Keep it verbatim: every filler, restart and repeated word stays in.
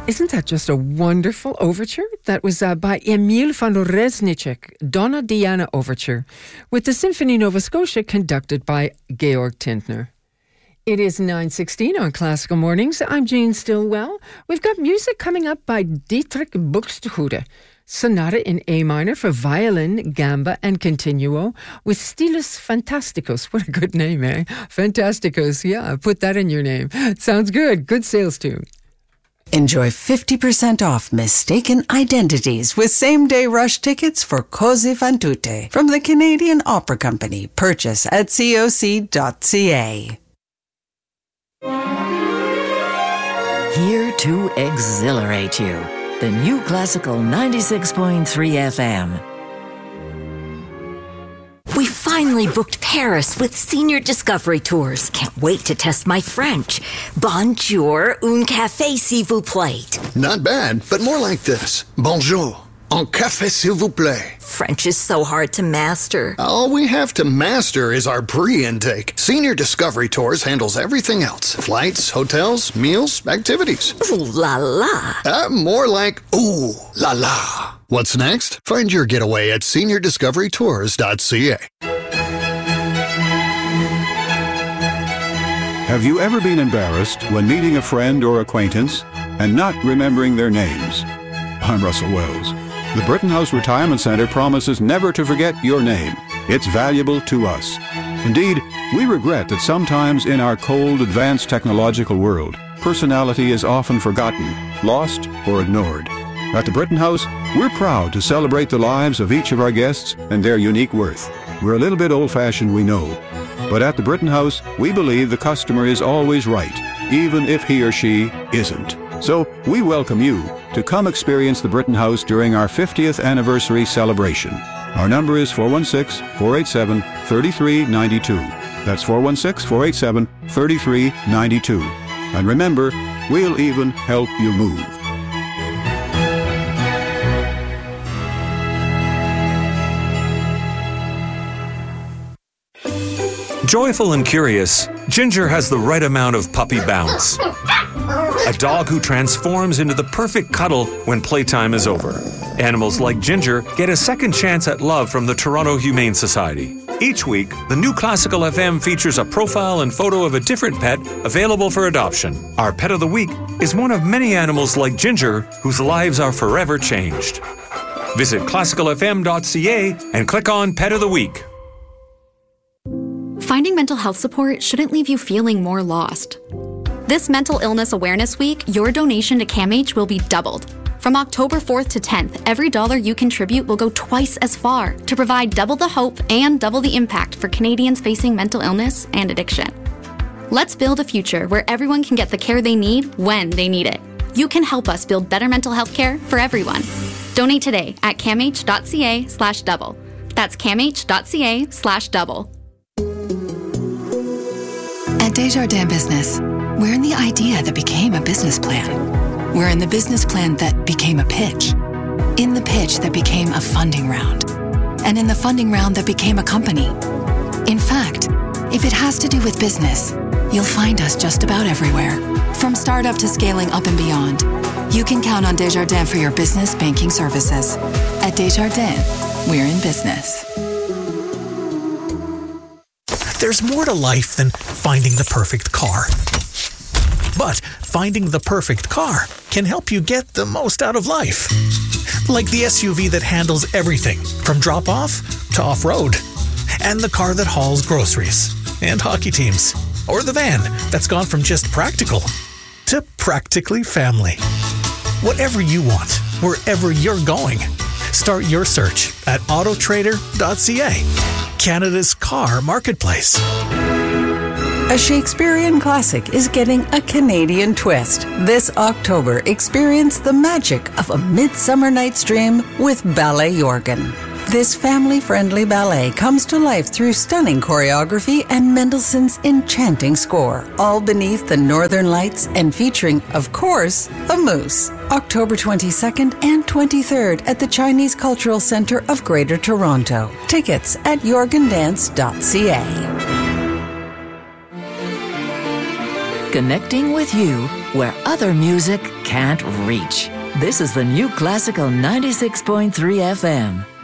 Isn't that just a wonderful overture? That was uh, by Emil von Reznicek, Donna Diana Overture, with the Symphony Nova Scotia conducted by Georg Tintner. It is nine sixteen on Classical Mornings. I'm Jean Stillwell. We've got music coming up by Dietrich Buxtehude. Sonata in A minor for violin, gamba, and continuo with Stilus Fantasticus. What a good name, eh? Fantasticus, yeah, put that in your name. Sounds good. Good sales tune. Enjoy fifty percent off mistaken identities with same-day rush tickets for Così fan tutte from the Canadian Opera Company. Purchase at C O C dot C A. Here to exhilarate you. The New Classical ninety-six point three F M. We finally booked Paris with Senior Discovery Tours. Can't wait to test my French. Bonjour, un café s'il vous plaît. Not bad, but more like this. Bonjour, un café s'il vous plaît. French is so hard to master. All we have to master is our pre-intake. Senior Discovery Tours handles everything else. Flights, hotels, meals, activities. Ooh la la. Uh, more like ooh la la. What's next? Find your getaway at senior discovery tours dot C A. Have you ever been embarrassed when meeting a friend or acquaintance and not remembering their names? I'm Russell Wells. The Britton House Retirement Center promises never to forget your name. It's valuable to us. Indeed, we regret that sometimes in our cold, advanced technological world, personality is often forgotten, lost, or ignored. At the Britton House, we're proud to celebrate the lives of each of our guests and their unique worth. We're a little bit old-fashioned, we know. But at the Britton House, we believe the customer is always right, even if he or she isn't. So we welcome you to come experience the Britton House during our fiftieth anniversary celebration. Our number is four one six, four eight seven, three three nine two. That's four one six, four eight seven, three three nine two. And remember, we'll even help you move. Joyful and curious, Ginger has the right amount of puppy bounce. A dog who transforms into the perfect cuddle when playtime is over. Animals like Ginger get a second chance at love from the Toronto Humane Society. Each week, the New Classical F M features a profile and photo of a different pet available for adoption. Our Pet of the Week is one of many animals like Ginger whose lives are forever changed. Visit classical f m dot c a and click on Pet of the Week. Finding mental health support shouldn't leave you feeling more lost. This Mental Illness Awareness Week, your donation to CAMH will be doubled. From October fourth to tenth, every dollar you contribute will go twice as far to provide double the hope and double the impact for Canadians facing mental illness and addiction. Let's build a future where everyone can get the care they need when they need it. You can help us build better mental health care for everyone. Donate today at camh dot c a slash double. That's camh dot c a slash double. At Desjardins Business, we're in the idea that became a business plan. We're in the business plan that became a pitch. In the pitch that became a funding round. And in the funding round that became a company. In fact, if it has to do with business, you'll find us just about everywhere. From startup to scaling up and beyond, you can count on Desjardins for your business banking services. At Desjardins, we're in business. There's more to life than finding the perfect car. But finding the perfect car can help you get the most out of life. Like the S U V that handles everything from drop-off to off-road. And the car that hauls groceries and hockey teams. Or the van that's gone from just practical to practically family. Whatever you want, wherever you're going. Start your search at auto trader dot c a, Canada's car marketplace. A Shakespearean classic is getting a Canadian twist. This October, experience the magic of A Midsummer Night's Dream with Ballet Jorgen. This family-friendly ballet comes to life through stunning choreography and Mendelssohn's enchanting score, all beneath the northern lights and featuring, of course, a moose. October twenty-second and twenty-third at the Chinese Cultural Centre of Greater Toronto. Tickets at jorgen dance dot c a. connecting with you where other music can't reach. This is the New Classical ninety-six point three F M.